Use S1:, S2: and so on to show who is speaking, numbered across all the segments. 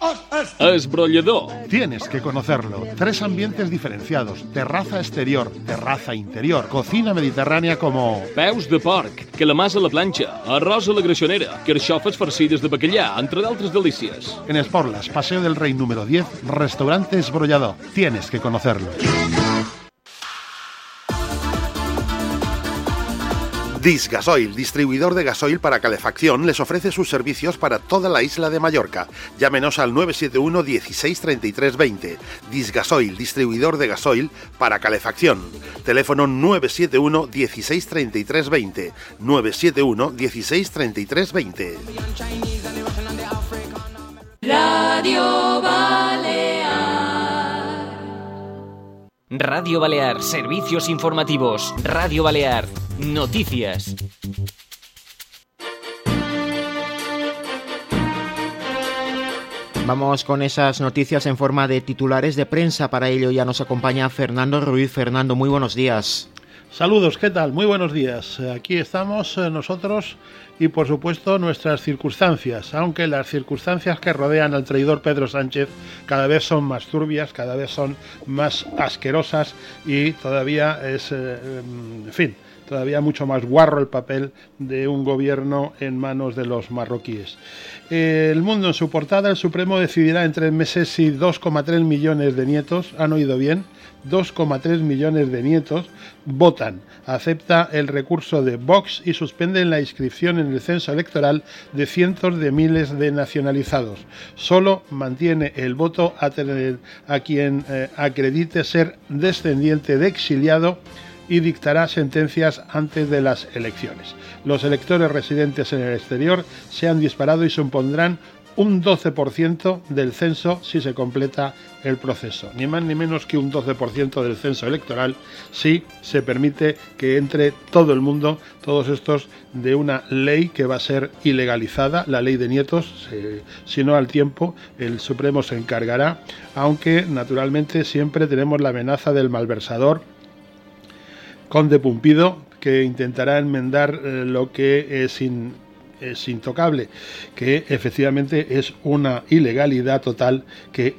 S1: Esbrollador.
S2: Tienes que conocerlo. 3 ambientes diferenciados: terraza exterior, terraza interior, cocina mediterránea como...
S1: Peus de porc, calamars a la planxa, arròs a la greixonera, carxofes farcides de bacallà, entre d'altres delícies.
S2: En Esporlas, Paseo del Rey número 10, restaurante Esbrollador. Tienes que conocerlo.
S3: Disgasoil, distribuidor de gasoil para calefacción, les ofrece sus servicios para toda la isla de Mallorca. Llámenos al 971 16 33 20. Disgasoil, distribuidor de gasoil para calefacción. Teléfono 971 16 33 20. 971 16 33 20.
S4: Radio Balear.
S5: Radio Balear, servicios informativos. Radio Balear, noticias.
S6: Vamos con esas noticias en forma de titulares de prensa. Para ello ya nos acompaña Fernando Ruiz. Fernando, muy buenos días.
S7: Saludos, ¿qué tal? Muy buenos días. Aquí estamos nosotros y por supuesto nuestras circunstancias, aunque las circunstancias que rodean al traidor Pedro Sánchez cada vez son más turbias, cada vez son más asquerosas y todavía es, en fin, todavía mucho más guarro el papel de un gobierno en manos de los marroquíes. El Mundo en su portada: el Supremo decidirá en 3 meses si 2,3 millones de nietos, han oído bien, 2,3 millones de nietos votan. Acepta el recurso de Vox y suspenden la inscripción en el censo electoral de cientos de miles de nacionalizados. Solo mantiene el voto a quien acredite ser descendiente de exiliado y dictará sentencias antes de las elecciones. Los electores residentes en el exterior se han disparado y supondrán un 12% del censo si se completa el proceso. Ni más ni menos que un 12% del censo electoral si se permite que entre todo el mundo, todos estos, de una ley que va a ser ilegalizada, la ley de nietos. Si no, al tiempo el Supremo se encargará, aunque naturalmente siempre tenemos la amenaza del malversador Conde Pumpido, que intentará enmendar lo que es intocable, que efectivamente es una ilegalidad total que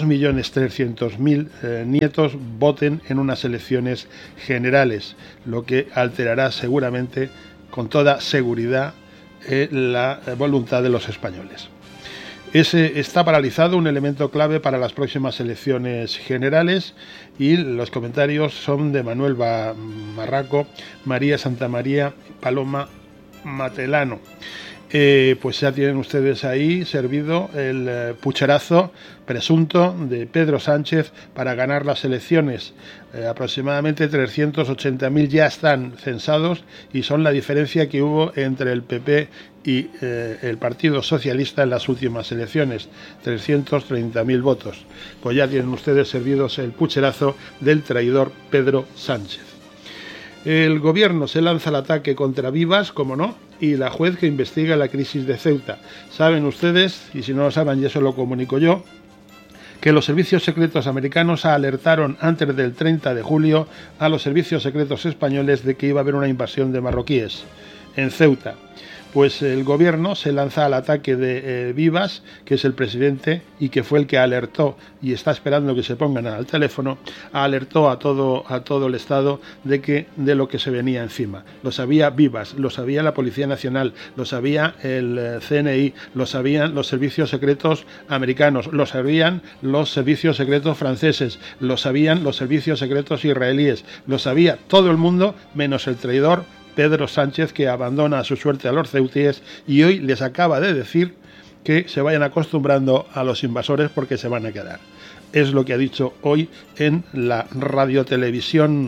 S7: 2.300.000 nietos voten en unas elecciones generales, lo que alterará seguramente, con toda seguridad, la voluntad de los españoles. Está paralizado un elemento clave para las próximas elecciones generales, y los comentarios son de Manuel Marraco, María Santamaría, Paloma Matelano. Pues ya tienen ustedes ahí servido el pucherazo presunto de Pedro Sánchez para ganar las elecciones. Aproximadamente 380.000 ya están censados y son la diferencia que hubo entre el PP y el Partido Socialista en las últimas elecciones, 330.000 votos. Pues ya tienen ustedes servidos el pucherazo del traidor Pedro Sánchez. El gobierno se lanza al ataque contra Vivas, como no, y la juez que investiga la crisis de Ceuta. Saben ustedes, y si no lo saben y eso lo comunico yo, que los servicios secretos americanos alertaron antes del 30 de julio a los servicios secretos españoles de que iba a haber una invasión de marroquíes en Ceuta. Pues el gobierno se lanza al ataque de Vivas, que es el presidente y que fue el que alertó, y está esperando que se pongan al teléfono, alertó a todo el Estado de lo que se venía encima. Lo sabía Vivas, lo sabía la Policía Nacional, lo sabía el CNI, lo sabían los servicios secretos americanos, lo sabían los servicios secretos franceses, lo sabían los servicios secretos israelíes, lo sabía todo el mundo menos el traidor Pedro Sánchez, que abandona a su suerte a los ceutíes y hoy les acaba de decir que se vayan acostumbrando a los invasores porque se van a quedar. Es lo que ha dicho hoy en la radiotelevisión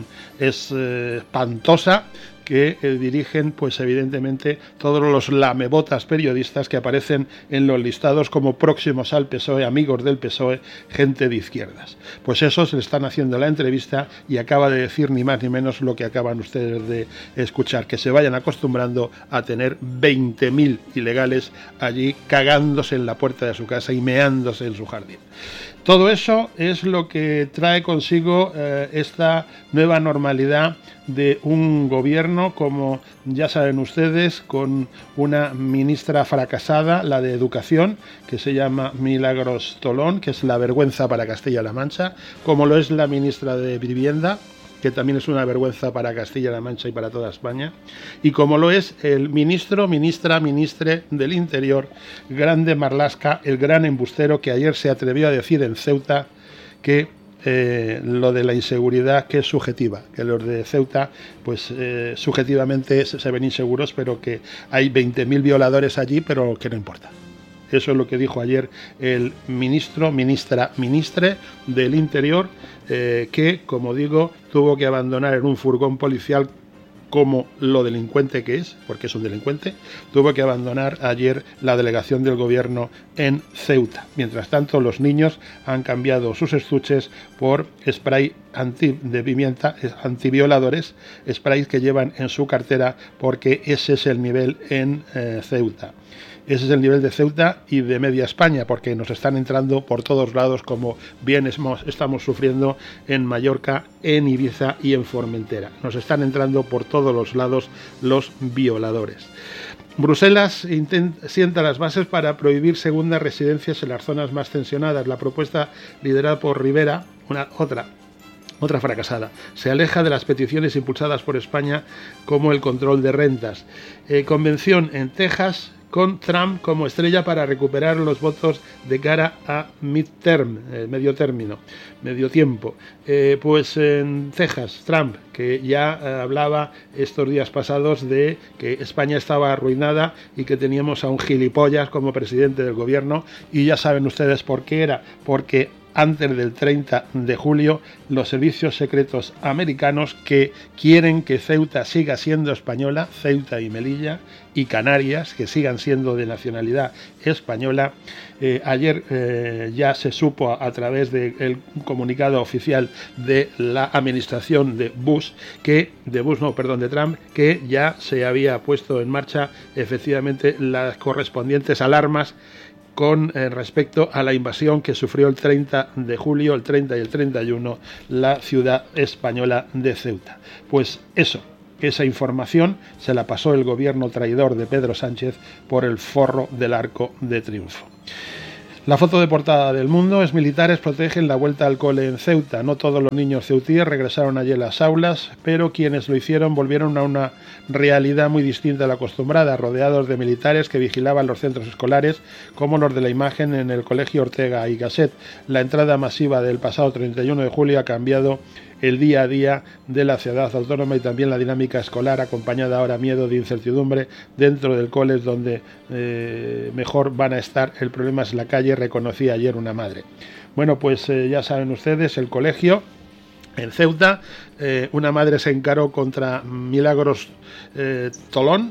S7: espantosa que dirigen, pues evidentemente, todos los lamebotas periodistas que aparecen en los listados como próximos al PSOE, amigos del PSOE, gente de izquierdas. Pues esos le están haciendo la entrevista y acaba de decir ni más ni menos lo que acaban ustedes de escuchar, que se vayan acostumbrando a tener 20.000 ilegales allí cagándose en la puerta de su casa y meándose en su jardín. Todo eso es lo que trae consigo esta nueva normalidad de un gobierno gobierno, como ya saben ustedes, con una ministra fracasada, la de Educación, que se llama Milagros Tolón, que es la vergüenza para Castilla-La Mancha, como lo es la ministra de Vivienda, que también es una vergüenza para Castilla-La Mancha y para toda España, y como lo es el ministre del Interior, Grande Marlaska, el gran embustero que ayer se atrevió a decir en Ceuta que lo de la inseguridad que es subjetiva, que los de Ceuta pues subjetivamente se ven inseguros, pero que hay 20.000 violadores allí, pero que no importa. Eso es lo que dijo ayer el ministre del Interior, que, como digo, tuvo que abandonar en un furgón policial como lo delincuente que es, porque es un delincuente, tuvo que abandonar ayer la delegación del gobierno en Ceuta. Mientras tanto, los niños han cambiado sus estuches por spray de pimienta, antivioladores, sprays que llevan en su cartera, porque ese es el nivel en Ceuta. Ese es el nivel de Ceuta y de media España, porque nos están entrando por todos lados, como bien estamos sufriendo en Mallorca, en Ibiza y en Formentera. Nos están entrando por todos los lados los violadores. Bruselas sienta las bases para prohibir segundas residencias en las zonas más tensionadas. La propuesta, liderada por Rivera, otra fracasada, se aleja de las peticiones impulsadas por España, como el control de rentas. Convención en Texas, con Trump como estrella para recuperar los votos de cara a midterm, medio tiempo. Pues en Texas, Trump, que ya hablaba estos días pasados de que España estaba arruinada y que teníamos a un gilipollas como presidente del gobierno, y ya saben ustedes por qué era, porque antes del 30 de julio, los servicios secretos americanos, que quieren que Ceuta siga siendo española, Ceuta y Melilla, y Canarias, que sigan siendo de nacionalidad española. Ayer ya se supo a través del comunicado oficial de la administración de Trump, que ya se había puesto en marcha efectivamente las correspondientes alarmas con respecto a la invasión que sufrió el 30 de julio, el 30 y el 31, la ciudad española de Ceuta. Pues esa información se la pasó el gobierno traidor de Pedro Sánchez por el forro del Arco de Triunfo. La foto de portada del Mundo es: militares protegen la vuelta al cole en Ceuta. No todos los niños ceutíes regresaron ayer a las aulas, pero quienes lo hicieron volvieron a una realidad muy distinta a la acostumbrada, rodeados de militares que vigilaban los centros escolares, como los de la imagen en el Colegio Ortega y Gasset. La entrada masiva del pasado 31 de julio ha cambiado el día a día de la ciudad autónoma y también la dinámica escolar, acompañada ahora miedo de incertidumbre dentro del cole, donde mejor van a estar. El problema es la calle, reconocía ayer una madre. Bueno, pues ya saben ustedes, el colegio en Ceuta, una madre se encaró contra Milagros Tolón,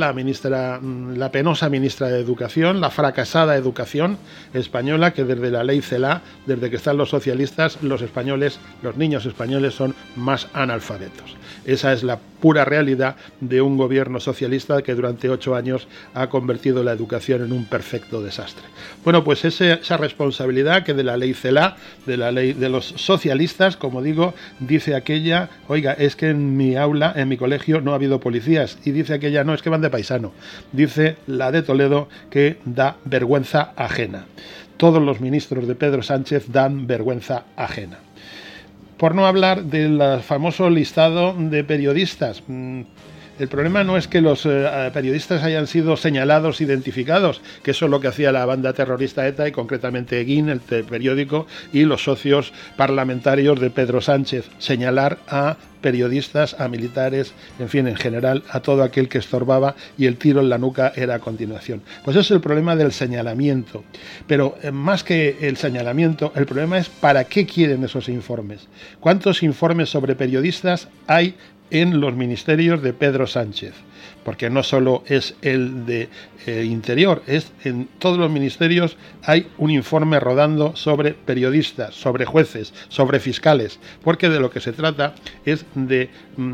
S7: la penosa ministra de Educación, la fracasada educación española, que desde la ley CELA, desde que están los socialistas, los niños españoles son más analfabetos. Esa es la pura realidad de un gobierno socialista que durante 8 años ha convertido la educación en un perfecto desastre. Bueno, pues esa responsabilidad que de la ley CELA, de la ley de los socialistas, como digo, dice aquella: oiga, es que en mi aula, en mi colegio, no ha habido policías, y dice aquella: no, es que van de paisano. Dice la de Toledo que da vergüenza ajena. Todos los ministros de Pedro Sánchez dan vergüenza ajena. Por no hablar del famoso listado de periodistas. El problema no es que los periodistas hayan sido señalados, identificados, que eso es lo que hacía la banda terrorista ETA, y concretamente Egin, el periódico, y los socios parlamentarios de Pedro Sánchez. Señalar a periodistas, a militares, en fin, en general, a todo aquel que estorbaba, y el tiro en la nuca era a continuación. Pues ese es el problema del señalamiento. Pero más que el señalamiento, el problema es ¿para qué quieren esos informes? ¿Cuántos informes sobre periodistas hay en los ministerios de Pedro Sánchez? Porque no solo es el de Interior, es en todos los ministerios hay un informe rodando sobre periodistas, sobre jueces, sobre fiscales, porque de lo que se trata es de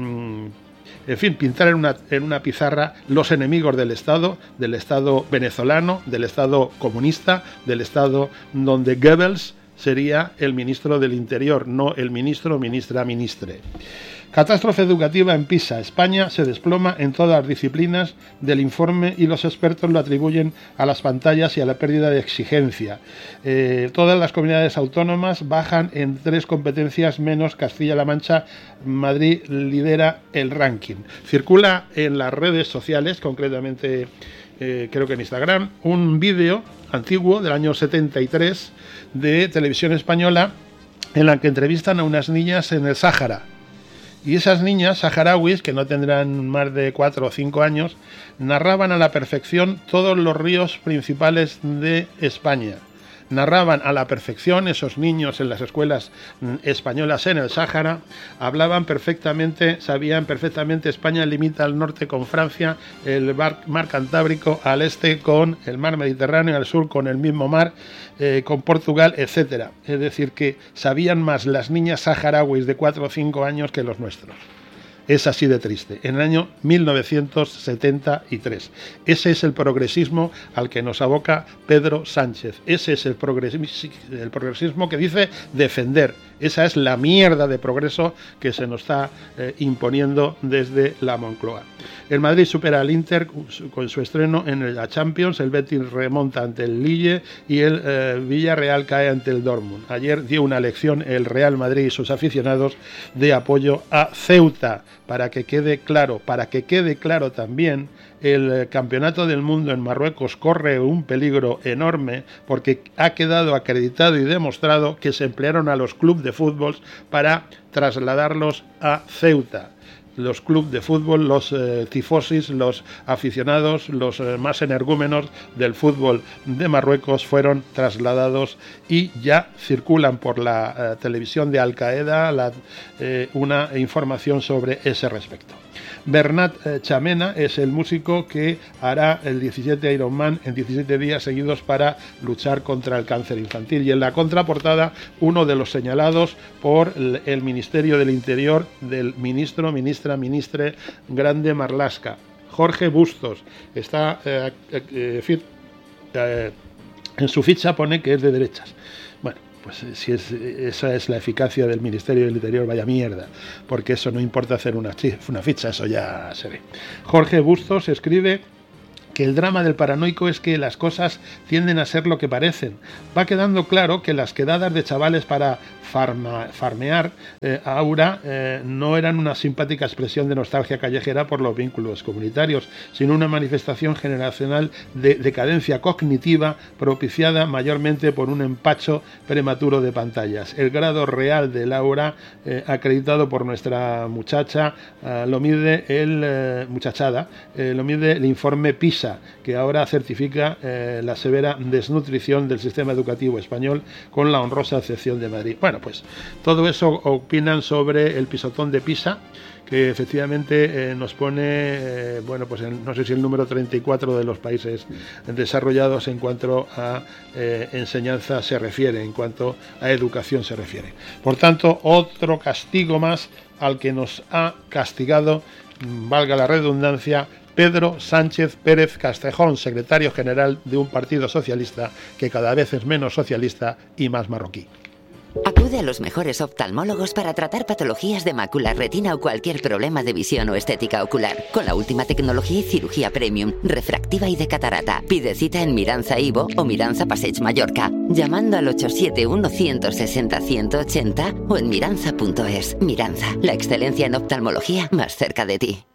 S7: pintar en una pizarra los enemigos del Estado venezolano, del Estado comunista, del Estado donde Goebbels sería el ministro del Interior, no el ministro, ministra, ministre. Catástrofe educativa en Pisa. España se desploma en todas las disciplinas del informe y los expertos lo atribuyen a las pantallas y a la pérdida de exigencia. Todas las comunidades autónomas bajan en 3 competencias menos Castilla-La Mancha. Madrid lidera el ranking. Circula en las redes sociales, concretamente creo que en Instagram, un vídeo antiguo del año 73 de Televisión Española en la que entrevistan a unas niñas en el Sáhara. Y esas niñas saharauis, que no tendrán más de 4 o 5 años, narraban a la perfección todos los ríos principales de España. Narraban a la perfección, esos niños en las escuelas españolas en el Sáhara, hablaban perfectamente, sabían perfectamente, España limita al norte con Francia, el mar Cantábrico, al este con el mar Mediterráneo, al sur con el mismo mar, con Portugal, etcétera. Es decir, que sabían más las niñas saharauis de 4 o 5 años que los nuestros. Es así de triste. En el año 1973. Ese es el progresismo al que nos aboca Pedro Sánchez. Ese es el progresismo que dice defender. Esa es la mierda de progreso que se nos está imponiendo desde la Moncloa. El Madrid supera al Inter con su estreno en la Champions, el Betis remonta ante el Lille y el Villarreal cae ante el Dortmund. Ayer dio una lección el Real Madrid y sus aficionados de apoyo a Ceuta. Para que quede claro también, el Campeonato del Mundo en Marruecos corre un peligro enorme porque ha quedado acreditado y demostrado que se emplearon a los clubes de fútbol para trasladarlos a Ceuta. Los clubes de fútbol, los tifosis, los aficionados, los más energúmenos del fútbol de Marruecos fueron trasladados y ya circulan por la televisión de Al Qaeda una información sobre ese respecto. Bernat Chamena es el músico que hará el 17 Ironman en 17 días seguidos para luchar contra el cáncer infantil. Y en la contraportada, uno de los señalados por el Ministerio del Interior del ministro, ministra, ministre Grande Marlaska, Jorge Bustos. Está en su ficha pone que es de derechas. Bueno, pues si esa es la eficacia del Ministerio del Interior, vaya mierda, porque eso no importa hacer una ficha, eso ya se ve. Jorge Bustos escribe que el drama del paranoico es que las cosas tienden a ser lo que parecen. Va quedando claro que las quedadas de chavales para farmear a Aura no eran una simpática expresión de nostalgia callejera por los vínculos comunitarios, sino una manifestación generacional de decadencia cognitiva propiciada mayormente por un empacho prematuro de pantallas. El grado real del Aura, acreditado por nuestra muchacha, lo mide el informe PISA, que ahora certifica la severa desnutrición del sistema educativo español con la honrosa excepción de Madrid. Bueno, pues todo eso opinan sobre el pisotón de Pisa, que efectivamente nos pone, no sé si el número 34 de los países desarrollados en cuanto a enseñanza se refiere, en cuanto a educación se refiere. Por tanto, otro castigo más al que nos ha castigado, valga la redundancia, Pedro Sánchez Pérez Castejón, secretario general de un partido socialista que cada vez es menos socialista y más marroquí.
S8: Acude a los mejores oftalmólogos para tratar patologías de mácula, retina o cualquier problema de visión o estética ocular. Con la última tecnología y cirugía premium, refractiva y de catarata. Pide cita en Miranza Ivo o Miranza Passeig Mallorca, llamando al 871-160-180 o en miranza.es. Miranza, la excelencia en oftalmología más cerca de ti.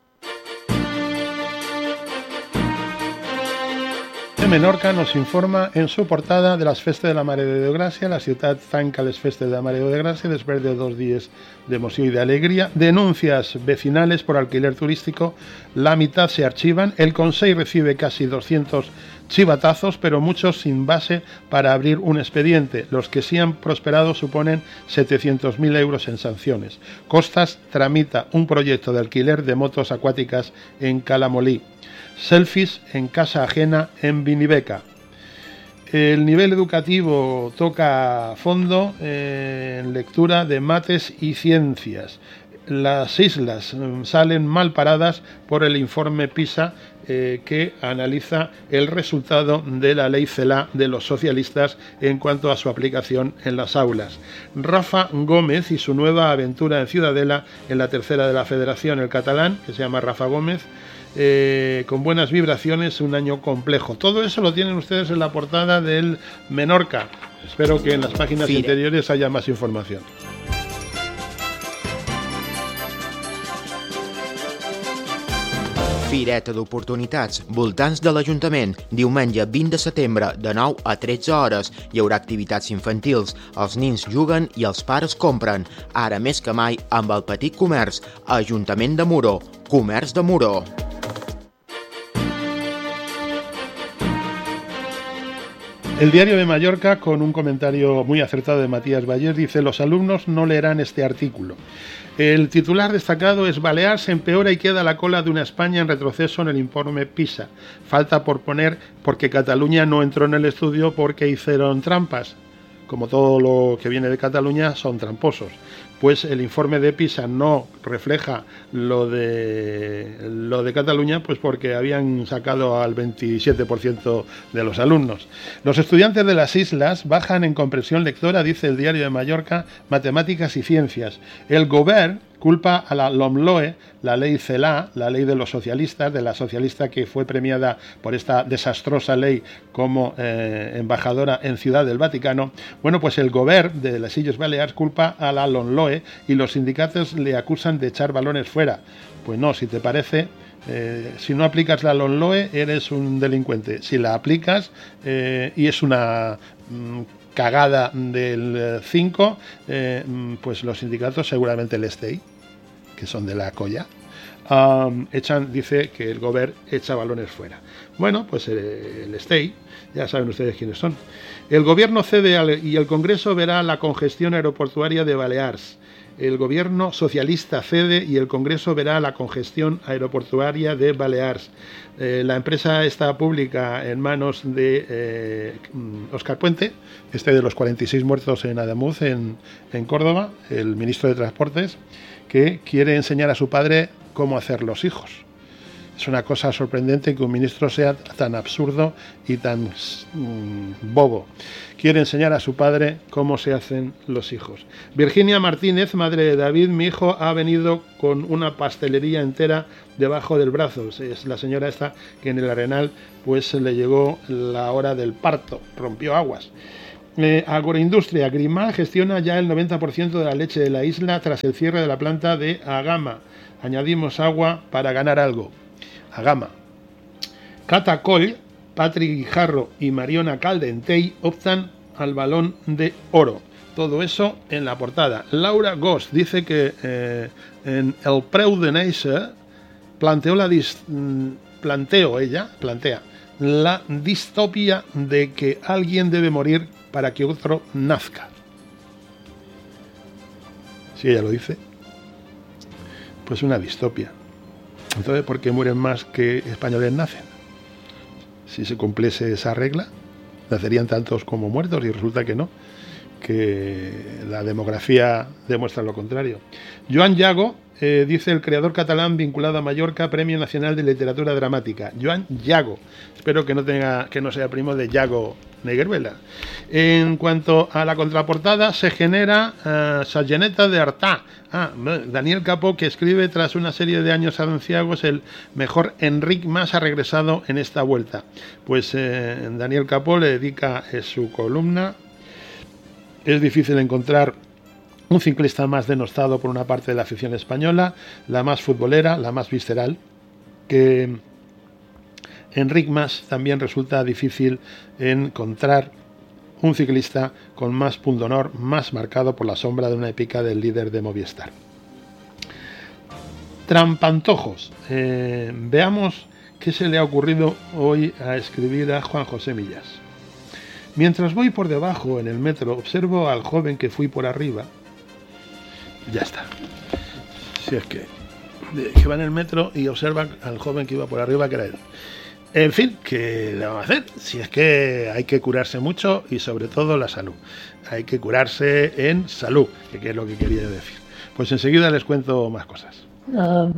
S7: Menorca nos informa en su portada de las festes de la Mare de Déu Gràcia. La ciutat tanca les festes de la Mare de Déu Gràcia después de 2 días de emoción y de alegría. Denuncias vecinales por alquiler turístico, la mitad se archivan. El Consell recibe casi 200 chivatazos, pero muchos sin base para abrir un expediente. Los que sí han prosperado suponen 700.000 euros en sanciones. Costas tramita un proyecto de alquiler de motos acuáticas en Calamolí. Selfies en casa ajena en Vinibeca. El nivel educativo toca fondo en lectura de mates y ciencias. las islas salen mal paradas por el informe PISA que analiza el resultado de la ley CELA de los socialistas en cuanto a su aplicación en las aulas. Rafa Gómez y su nueva aventura en Ciudadela, en la tercera de la Federación, el catalán, que se llama Rafa Gómez, con buenas vibraciones, un año complejo. Todo eso lo tienen ustedes en la portada del Menorca. Espero que en las páginas interiores haya más información.
S6: Fireta d'oportunitats, voltants de l'Ajuntament. Diumenge 20 de setembre, de 9 a 13 hores, hi haurà activitats infantils. Els nins juguen i els pares compren. Ara més que mai, amb el petit comerç. Ajuntament de Moró. Comerç de Moró.
S7: El Diario de Mallorca, con un comentario muy acertado de Matías Vallés, dice: los alumnos no leerán este artículo. El titular destacado es: Baleares empeora y queda a la cola de una España en retroceso en el informe PISA. Falta por poner porque Cataluña no entró en el estudio porque hicieron trampas. Como todo lo que viene de Cataluña son tramposos. Pues el informe de PISA no refleja lo de Cataluña, pues porque habían sacado al 27% de los alumnos. Los estudiantes de las islas bajan en comprensión lectora, dice el Diario de Mallorca, matemáticas y ciencias. El Govern culpa a la LOMLOE, la ley CELA, la ley de los socialistas, de la socialista que fue premiada por esta desastrosa ley como embajadora en Ciudad del Vaticano. Bueno, pues el Govern de las Illes Baleares culpa a la LOMLOE y los sindicatos le acusan de echar balones fuera. Pues no, si te parece, si no aplicas la LOMLOE eres un delincuente. Si la aplicas y es una cagada del 5, pues los sindicatos, seguramente el STEI, que son de la colla, dice que el Govern echa balones fuera. Bueno, pues el STEI, ya saben ustedes quiénes son. El gobierno cede y el Congreso verá la congestión aeroportuaria de Baleares. El gobierno socialista cede y el Congreso verá la congestión aeroportuaria de Baleares. La empresa está pública en manos de Óscar Puente, de los 46 muertos en Ademuz, en Córdoba, el ministro de Transportes, que quiere enseñar a su padre cómo hacer los hijos. Es una cosa sorprendente que un ministro sea tan absurdo y tan bobo. Quiere enseñar a su padre cómo se hacen los hijos. Virginia Martínez, madre de David, mi hijo ha venido con una pastelería entera debajo del brazo. Es la señora esta que en el Arenal pues le llegó la hora del parto, rompió aguas. Agroindustria, Grimald gestiona ya el 90% de la leche de la isla tras el cierre de la planta de Agama. Añadimos agua para ganar algo. Agama. Cata Coll, Patrick Guijarro y Mariona Caldentey optan al Balón de Oro. Todo eso en la portada. Laura Goss dice que en El Preu de Néixer plantea la distopia de que alguien debe morir para que otro nazca. Si ella lo dice, pues una distopia. Entonces, ¿por qué mueren más que españoles nacen? Si se cumpliese esa regla, nacerían tantos como muertos, y resulta que no, que la demografía demuestra lo contrario. Joan Llago, dice el creador catalán vinculado a Mallorca, Premio Nacional de Literatura Dramática. Joan Llago. Espero que no sea primo de Llago Negueruela. En cuanto a la contraportada, se genera Sageneta de Artà. Daniel Capó, que escribe: tras una serie de años anunciados, el mejor Enric Mas ha regresado en esta vuelta. Pues Daniel Capó le dedica su columna. Es difícil encontrar un ciclista más denostado por una parte de la afición española, la más futbolera, la más visceral, que Enric Mas. También resulta difícil encontrar un ciclista con más pundonor, más marcado por la sombra de una épica del líder de Movistar. Trampantojos. Veamos qué se le ha ocurrido hoy a escribir a Juan José Millás. Mientras voy por debajo en el metro, observo al joven que fui por arriba. Ya está. Si es que va en el metro y observa al joven que iba por arriba, que era él. En fin, ¿qué le vamos a hacer? Si es que hay que curarse mucho y sobre todo la salud. Hay que curarse en salud, que es lo que quería decir. Pues enseguida les cuento más cosas.